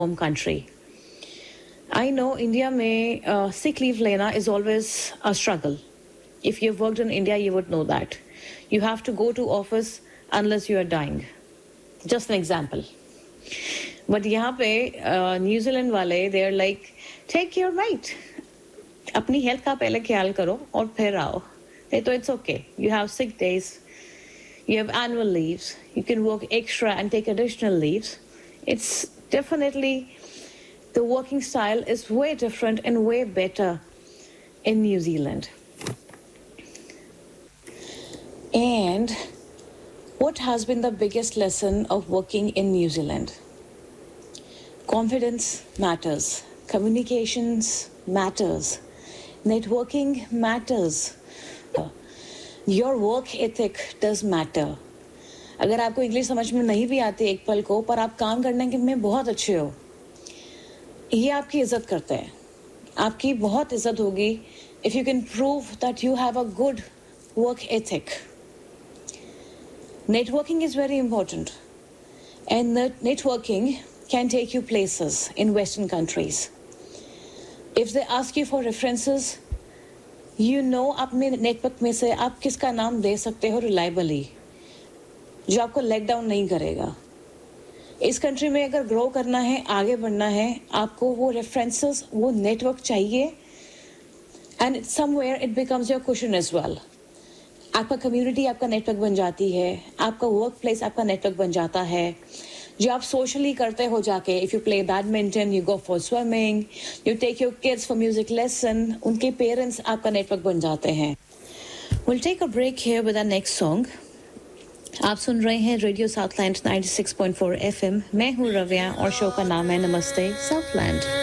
home country. I know India में sick leave lena is always a struggle. If you've worked in India, you would know that. You have to go to office unless you are dying. Just an example. But यहाँ पे New Zealand वाले, they are like, take your right. अपनी health का पहले ख्याल करो और फिर आओ. तो it's okay. You have sick days. You have annual leaves. You can work extra and take additional leaves. It's definitely, the working style is way different and way better in New Zealand. And what has been the biggest lesson of working in New Zealand? Confidence matters. Communications matters. Networking matters. Your work ethic does matter. अगर आपको English समझ में नहीं भी आती एक पल को, पर आप काम करने के में बहुत अच्छे हो, ये आपकी इज्जत करते हैं. आपकी बहुत इज्जत होगी if you can prove that you have a good work ethic. Networking is very important, and networking can take you places in Western countries. If they ask you for references, you know अपने network में से आप किसका नाम दे सकते हो reliably, जो आपको लेट डाउन नहीं करेगा. इस कंट्री में अगर ग्रो करना है, आगे बढ़ना है, आपको वो रेफरेंसेस, वो नेटवर्क चाहिए. And somewhere it becomes your cushion as well. आपका कम्युनिटी आपका नेटवर्क बन जाती है, आपका वर्क प्लेस आपका नेटवर्क बन जाता है. जो आप सोशली करते हो जाके, if you play badminton, you go for swimming, you take your kids for music lesson, उनके पेरेंट्स आपका नेटवर्क बन जाते हैं. Will take a break here with our next song. आप सुन रहे हैं रेडियो साउथलैंड 96.4 FM. मैं हूँ रव्या और शो का नाम है नमस्ते साउथलैंड.